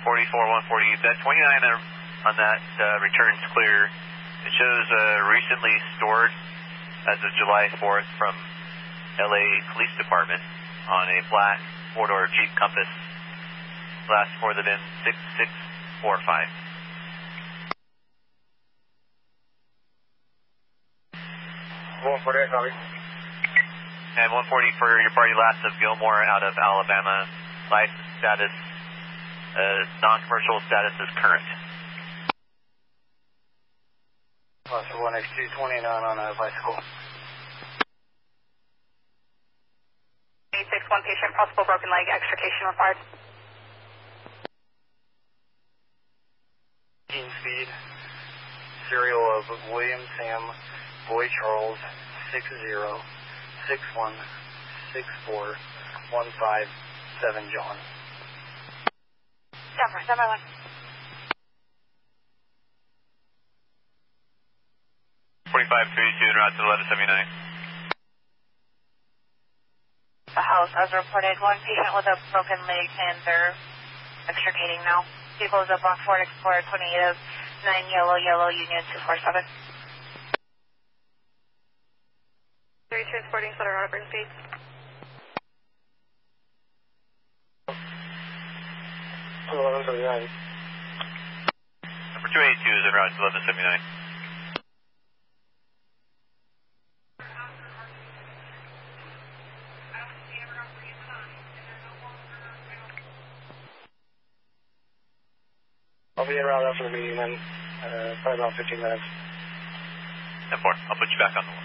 140, that 29 on that returns clear. It shows recently stored as of July 4th from LA Police Department on a black four-door Jeep Compass. Last for the VIN 6645. 148, copy. And 140 for your party last of Gilmore out of Alabama. License status, non-commercial status is current. Officer 1X229 on a bicycle. 861 patient, possible broken leg, extrication required. Speed, serial of William Sam, Boy Charles, 60616415 John. Denver, Denver 1. 4532 en route to 1179. The house has reported one patient with a broken leg and they're extricating now. Vehicle is a Block Ford Explorer 28 of 9 Yellow Union 247. 3 transporting Center Harbor speed. Number 282 is en route to 1179. I'll be around after the meeting then, probably about 15 minutes. 10-4, I'll put you back on the line.